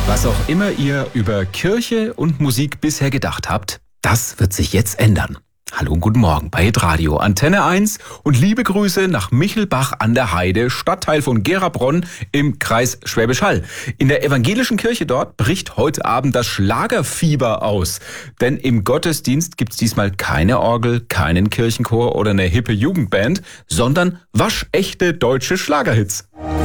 Was auch immer ihr über Kirche und Musik bisher gedacht habt, das wird sich jetzt ändern. Hallo und guten Morgen bei Hitradio Antenne 1 und liebe Grüße nach Michelbach an der Heide, Stadtteil von Gerabronn im Kreis Schwäbisch Hall. In der evangelischen Kirche dort bricht heute Abend das Schlagerfieber aus. Denn im Gottesdienst gibt's diesmal keine Orgel, keinen Kirchenchor oder eine hippe Jugendband, sondern waschechte deutsche Schlagerhits.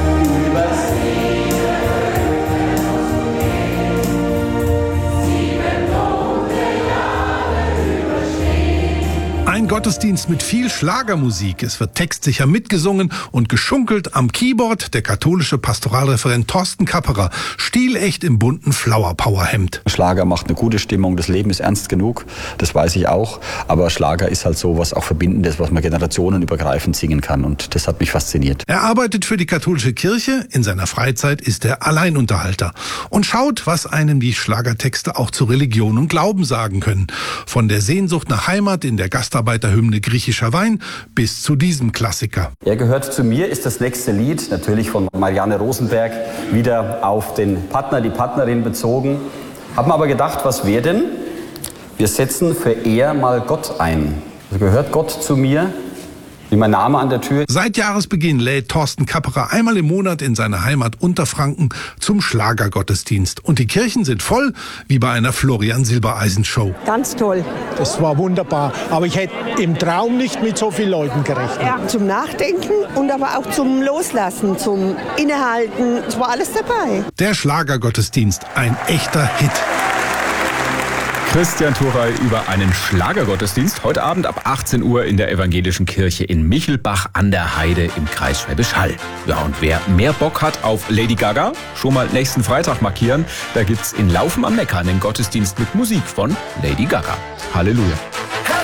Ein Gottesdienst mit viel Schlagermusik. Es wird textsicher mitgesungen und geschunkelt am Keyboard der katholische Pastoralreferent Thorsten Kapperer, stilecht im bunten Flower-Power-Hemd. Schlager macht eine gute Stimmung, das Leben ist ernst genug, das weiß ich auch. Aber Schlager ist halt so was auch Verbindendes, was man generationenübergreifend singen kann und das hat mich fasziniert. Er arbeitet für die katholische Kirche, in seiner Freizeit ist er Alleinunterhalter und schaut, was einem die Schlagertexte auch zu Religion und Glauben sagen können. Von der Sehnsucht nach Heimat in der Gastarbeiterhymne Griechischer Wein bis zu diesem Klassiker. Er gehört zu mir ist das nächste Lied, natürlich von Marianne Rosenberg, wieder auf den Partner, die Partnerin bezogen. Haben aber gedacht, was wäre denn? Wir setzen für er mal Gott ein. Also gehört Gott zu mir, wie mein Name an der Tür. Seit Jahresbeginn lädt Thorsten Kapperer einmal im Monat in seiner Heimat Unterfranken zum Schlagergottesdienst. Und die Kirchen sind voll, wie bei einer Florian-Silbereisen-Show. Ganz toll. Das war wunderbar. Aber ich hätte im Traum nicht mit so vielen Leuten gerechnet. Ja, zum Nachdenken und aber auch zum Loslassen, zum Innehalten. Es war alles dabei. Der Schlagergottesdienst, ein echter Hit. Christian Thuray über einen Schlagergottesdienst heute Abend ab 18 Uhr in der evangelischen Kirche in Michelbach an der Heide im Kreis Schwäbisch Hall. Ja, und wer mehr Bock hat auf Lady Gaga, schon mal nächsten Freitag markieren. Da gibt's in Laufen am Neckar einen Gottesdienst mit Musik von Lady Gaga. Halleluja.